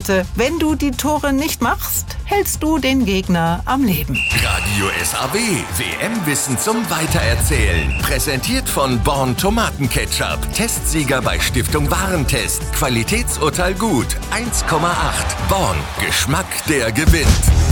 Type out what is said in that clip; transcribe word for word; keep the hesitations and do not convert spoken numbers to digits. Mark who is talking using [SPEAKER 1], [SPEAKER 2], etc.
[SPEAKER 1] Wichtigste, wenn du die Tore nicht machst, hältst du den Gegner am Leben.
[SPEAKER 2] Radio S A W, W M-Wissen zum Weitererzählen. Präsentiert von Born Tomatenketchup. Testsieger bei Stiftung Warentest. Qualitätsurteil gut. eins Komma acht. Born. Geschmack, der gewinnt.